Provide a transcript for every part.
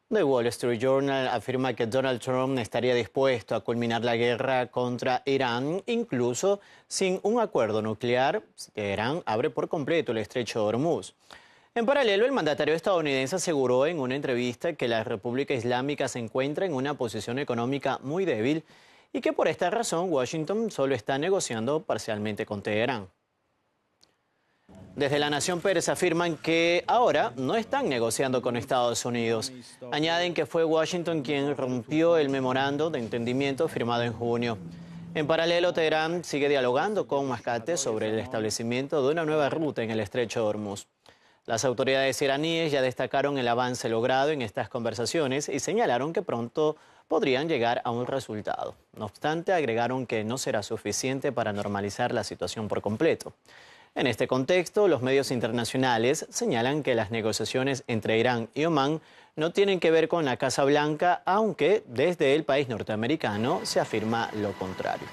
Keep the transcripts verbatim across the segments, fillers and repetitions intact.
The Wall Street Journal afirma que Donald Trump estaría dispuesto a culminar la guerra contra Irán, incluso sin un acuerdo nuclear, si Teherán abre por completo el estrecho de Hormuz. En paralelo, el mandatario estadounidense aseguró en una entrevista que la República Islámica se encuentra en una posición económica muy débil y que por esta razón Washington solo está negociando parcialmente con Teherán. Desde la Nación Persa afirman que ahora no están negociando con Estados Unidos. Añaden que fue Washington quien rompió el memorando de entendimiento firmado en junio. En paralelo, Teherán sigue dialogando con Mascate sobre el establecimiento de una nueva ruta en el estrecho de Hormuz. Las autoridades iraníes ya destacaron el avance logrado en estas conversaciones y señalaron que pronto podrían llegar a un resultado. No obstante, agregaron que no será suficiente para normalizar la situación por completo. En este contexto, los medios internacionales señalan que las negociaciones entre Irán y Omán no tienen que ver con la Casa Blanca, aunque desde el país norteamericano se afirma lo contrario.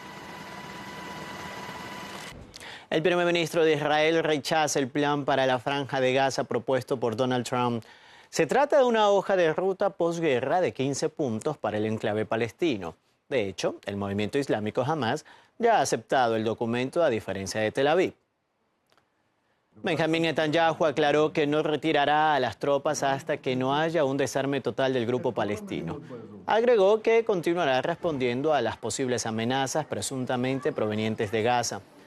El primer ministro de Israel rechaza el plan para la Franja de Gaza propuesto por Donald Trump. Se trata de una hoja de ruta posguerra de quince puntos para el enclave palestino. De hecho, el movimiento islámico Hamas ya ha aceptado el documento a diferencia de Tel Aviv. Benjamín Netanyahu aclaró que no retirará a las tropas hasta que no haya un desarme total del grupo palestino. Agregó que continuará respondiendo a las posibles amenazas presuntamente provenientes de Gaza.